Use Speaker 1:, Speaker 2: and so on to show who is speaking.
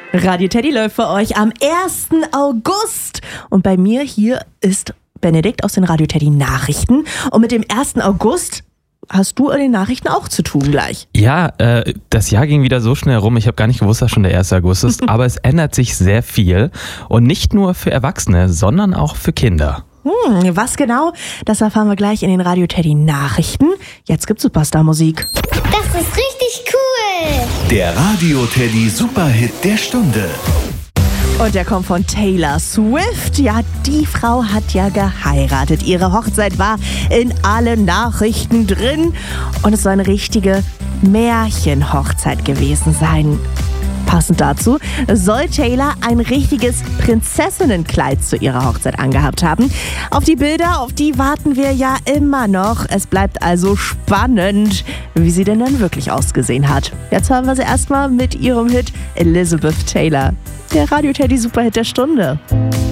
Speaker 1: Radio Teddy läuft für euch am 1. August. Und bei mir hier ist Benedikt aus den Radio Teddy Nachrichten. Und mit dem 1. August hast du in den Nachrichten auch zu tun gleich.
Speaker 2: Ja, das Jahr ging wieder so schnell rum. Ich habe gar nicht gewusst, dass schon der 1. August ist. Aber es ändert sich sehr viel. Und nicht nur für Erwachsene, sondern auch für Kinder.
Speaker 1: Was genau? Das erfahren wir gleich in den Radio Teddy Nachrichten. Jetzt gibt's Superstar-Musik.
Speaker 3: Das ist richtig cool.
Speaker 4: Der Radio Teddy Superhit der Stunde.
Speaker 1: Und der kommt von Taylor Swift. Ja, die Frau hat ja geheiratet. Ihre Hochzeit war in allen Nachrichten drin. Und es soll eine richtige Märchenhochzeit gewesen sein. Passend dazu soll Taylor ein richtiges Prinzessinnenkleid zu ihrer Hochzeit angehabt haben. Auf die Bilder, auf die warten wir ja immer noch. Es bleibt also spannend, wie sie denn dann wirklich ausgesehen hat. Jetzt hören wir sie erstmal mit ihrem Hit Elizabeth Taylor. Der Radio Teddy Superhit der Stunde.